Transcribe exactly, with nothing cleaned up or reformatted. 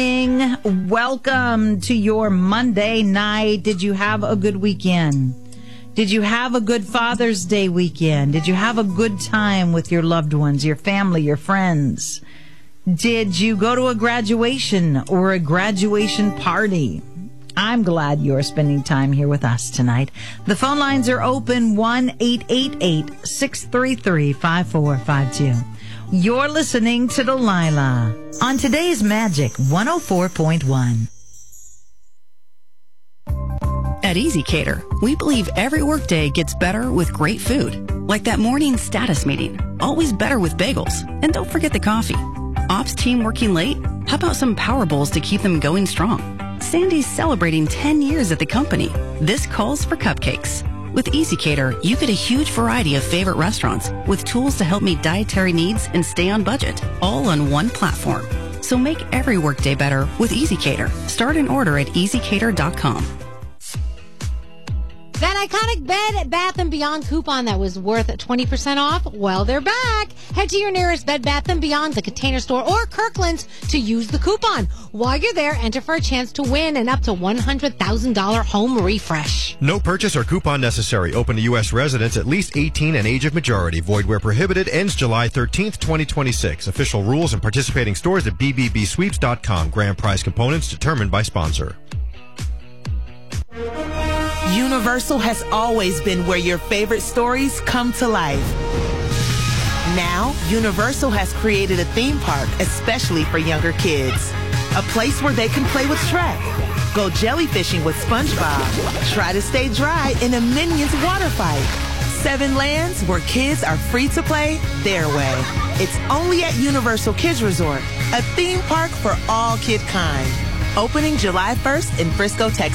Welcome to your Monday night. Did you have a good weekend? Did you have a good Father's Day weekend? Did you have a good time with your loved ones, your family, your friends? Did you go to a graduation or a graduation party? I'm glad you're spending time here with us tonight. The phone lines are open, one eight eight eight, six three three, five four five two. You're listening to Delilah on today's Magic one oh four point one. At EasyCater, we believe every workday gets better with great food. Like that morning status meeting, always better with bagels. And don't forget the coffee. Ops team working late? How about some Power Bowls to keep them going strong? Sandy's celebrating ten years at the company. This calls for cupcakes. With EasyCater, you get a huge variety of favorite restaurants with tools to help meet dietary needs and stay on budget, all on one platform. So make every workday better with EasyCater. Start an order at easy cater dot com. That iconic Bed Bath and Beyond coupon that was worth twenty percent off, well, they're back. Head to your nearest Bed Bath and Beyond, the Container Store, or Kirkland's to use the coupon. While you're there, enter for a chance to win an up to one hundred thousand dollars home refresh. No purchase or coupon necessary. Open to U S residents at least eighteen and age of majority. Void where prohibited. Ends July thirteenth, twenty twenty-six. Official rules and participating stores at b b b sweeps dot com. Grand prize components determined by sponsor. Universal has always been where your favorite stories come to life. Now, Universal has created a theme park especially for younger kids. A place where they can play with Shrek, go jellyfishing with SpongeBob, try to stay dry in a Minions water fight. Seven lands where kids are free to play their way. It's only at Universal Kids Resort, a theme park for all kid kind. Opening July first in Frisco, Texas.